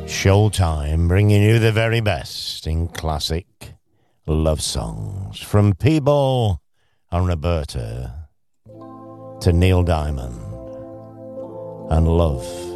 Showtime, bringing you the very best in classic love songs. From Peebo and Roberta to Neil Diamond and Love